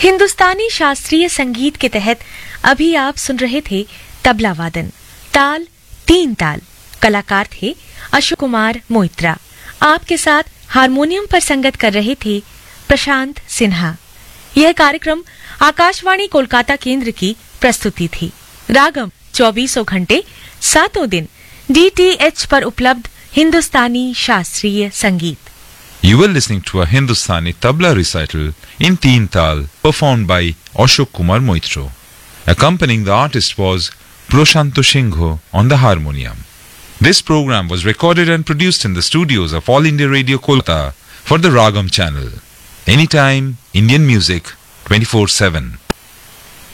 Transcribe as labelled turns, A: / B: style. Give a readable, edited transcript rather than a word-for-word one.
A: हिंदुस्तानी शास्त्रीय संगीत के तहत अभी आप सुन रहे थे तबला वादन, ताल 3 ताल। कलाकार थे अशोक कुमार मोइत्रा। आपके साथ हारमोनियम पर संगत कर रहे थे प्रशांत सिन्हा। यह कार्यक्रम आकाशवाणी कोलकाता केंद्र की प्रस्तुति थी। रागम 24 घंटे 7 दिन DTH पर उपलब्ध हिंदुस्तानी शास्त्रीय संगीत।
B: You were listening to a Hindustani tabla recital in Teen Tal performed by Ashok Kumar Moitra. Accompanying the artist was Proshanto Shingho on the harmonium. This program was recorded and produced in the studios of All India Radio Kolkata for the Ragam channel. Anytime, Indian music, 24/7.